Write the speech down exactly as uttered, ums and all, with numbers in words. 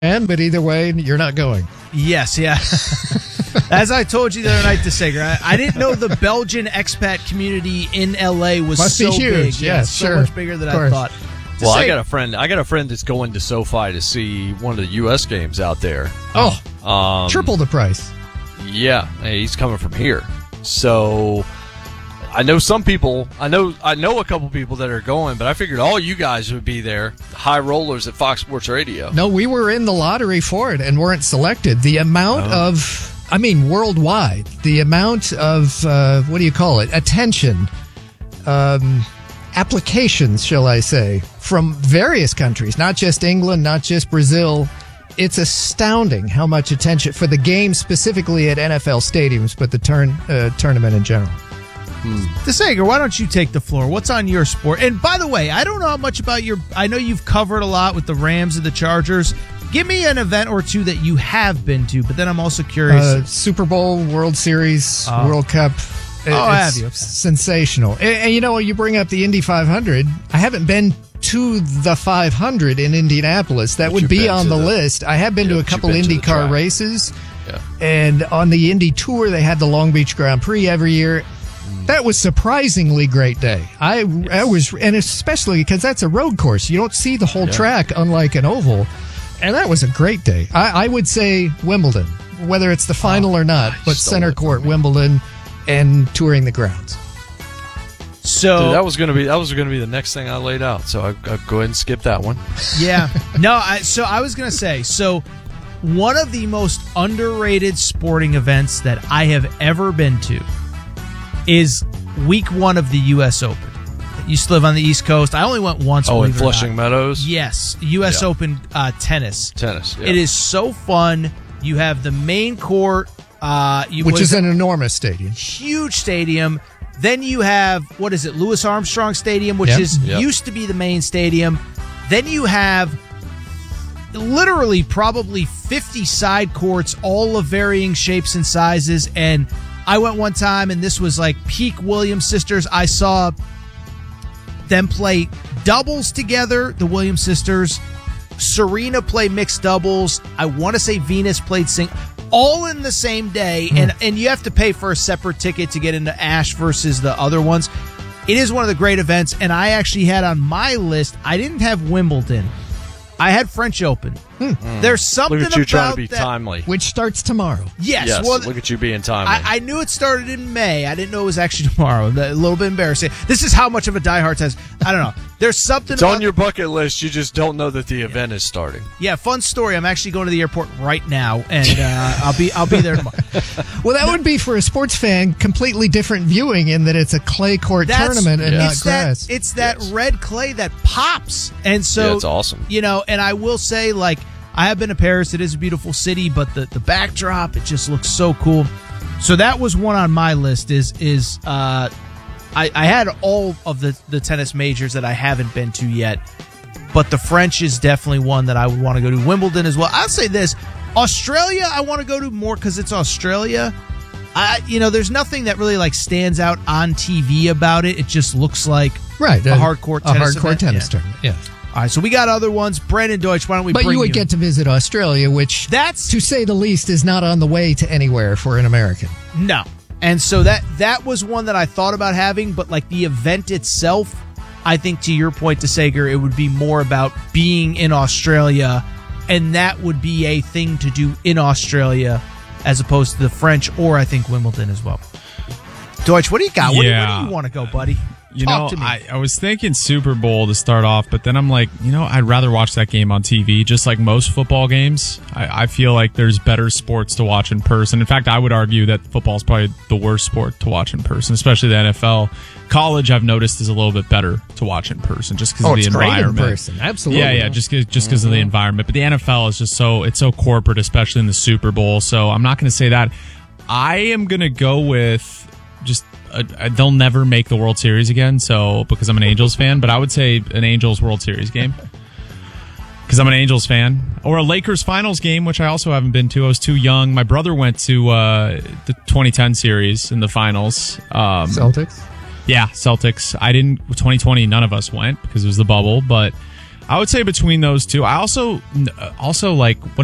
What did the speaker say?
And but either way, you're not going. Yes, yeah. As I told you the other night, DeSager, I, I didn't know the Belgian expat community in L A was Must so be huge. big. Yes, so sure. much bigger than I thought. Well, DeSager, I got a friend. I got a friend that's going to SoFi to see one of the U S games out there. Oh, Um, triple the price. Yeah, hey, he's coming from here. So I know some people. I know. I know a couple people that are going, but I figured all you guys would be there, high rollers at Fox Sports Radio. No, we were in the lottery for it and weren't selected. The amount Oh. of, I mean, worldwide, the amount of, uh, what do you call it, attention, um, applications, shall I say, from various countries, not just England, not just Brazil. It's astounding how much attention for the game specifically at N F L stadiums, but the turn uh, tournament in general. DeSager, why don't you take the floor? What's on your sport? And by the way, I don't know how much about your. I know you've covered a lot with the Rams and the Chargers. Give me an event or two that you have been to, but then I'm also curious. Uh, Super Bowl, World Series, Oh. World Cup. It- Oh, it's have you? Okay. sensational. And, and you know, you bring up the Indy five hundred. I haven't been to the five hundred in Indianapolis. That But would you've be been on to the, the- list. I have been Yeah, to a but you've couple been to the IndyCar track. races. Yeah. And on the Indy Tour, they had the Long Beach Grand Prix every year. That was surprisingly great day. I, I was, and especially because that's a road course. You don't see the whole Yeah. track, unlike an oval. And that was a great day. I, I would say Wimbledon, whether it's the final or not, but stole center it from court me. Wimbledon and touring the grounds. so Dude, that was gonna be that was gonna be the next thing I laid out. So I I'll go ahead and skip that one. yeah, no. I, so I was gonna say so. One of the most underrated sporting events that I have ever been to is week one of the U S Open. I used to live on the East Coast. I only went once. Oh, in believe it or not. Flushing Meadows. Yes, U S Yeah. Open uh, tennis. Tennis. Yeah. It is so fun. You have the main court, uh, you, Which what is it? an enormous stadium. Huge stadium. Then you have what is it, Louis Armstrong Stadium, which Yep. is Yep. used to be the main stadium. Then you have literally probably fifty side courts, all of varying shapes and sizes. And I went one time, and this was like peak Williams sisters. I saw them play doubles together, the Williams sisters. Serena played mixed doubles. I want to say Venus played sing, all in the same day. And and you have to pay for a separate ticket to get into Ash versus the other ones. It is one of the great events, and I actually had on my list. I didn't have Wimbledon. I had French Open. There's something Look at you about trying to be that. timely. Which starts tomorrow. Yes, Yes. well, Look at you being timely. I, I knew it started in May. I didn't know it was actually tomorrow. A little bit embarrassing. This is how much of a diehard test. I don't know. There's something it's about on your bucket list. You just don't know that the event is starting. yeah. Fun story. I'm actually going to the airport right now, and uh, I'll be I'll be there tomorrow. Well, that would be for a sports fan completely different viewing in that it's a clay court That's- tournament and Yeah. not it's grass. that it's that Yes. red clay that pops, and so Yeah, it's awesome. You know, and I will say, like, I have been to Paris. It is a beautiful city, but the the backdrop, it just looks so cool. So that was one on my list. Is is uh, I I had all of the the tennis majors that I haven't been to yet, but the French is definitely one that I would want to go to. Wimbledon as well. I'll say this: Australia, I want to go to more because it's Australia. I, you know, there's nothing that really like stands out on T V about it. It just looks like right. a hardcore a tennis hardcore event. tennis Yeah. tournament. Yeah. All right, so we got other ones. Brandon Deutsch, why don't we But bring you would get to visit Australia, which, That's to say the least, is not on the way to anywhere for an American. no. And so that that was one that I thought about having, but like the event itself, I think to your point, to Sager, it would be more about being in Australia, and that would be a thing to do in Australia as opposed to the French or I think Wimbledon as well. Deutsch, what do you got? Where, do- where Yeah. do you want to go, buddy? You Talk know, to me. I, I was thinking Super Bowl to start off, but then I'm like, you know, I'd rather watch that game on T V, just like most football games. I, I feel like there's better sports to watch in person. In fact, I would argue that football is probably the worst sport to watch in person, especially the N F L. College, I've noticed, is a little bit better to watch in person just because Oh, of the it's great in environment. person. Absolutely. Yeah, yeah, just 'cause- just because of the environment. But the N F L is just so it's so corporate, especially in the Super Bowl. So I'm not going to say that. I am going to go with just uh, they'll never make the World Series again. So because I'm an Angels fan, but I would say an Angels World Series game because I'm an Angels fan, or a Lakers finals game, which I also haven't been to. I was too young. My brother went to uh, the twenty ten series in the finals. Um, Celtics. Yeah, Celtics. I didn't. twenty twenty, none of us went because it was the bubble, but I would say between those two. I also also like what